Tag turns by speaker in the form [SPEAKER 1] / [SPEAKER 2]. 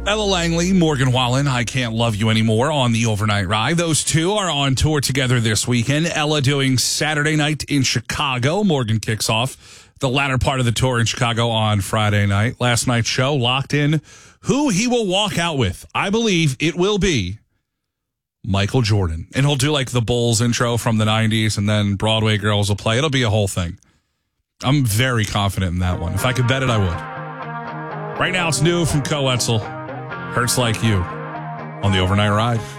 [SPEAKER 1] Ella Langley, Morgan Wallen, I Can't Love You Anymore on the Overnight Ride. Those two are on tour together this weekend. Ella doing Saturday night in Chicago. Morgan kicks off the latter part of the tour in Chicago on Friday night. Last night's show locked in who he will walk out with. I believe it will be Michael Jordan. And he'll do like the Bulls intro from the 90s and then Broadway Girls will play. It'll be a whole thing. I'm very confident in that one. If I could bet it, I would. Right now it's new from Co Etzel. Hurts Like You on the Overnight Ride.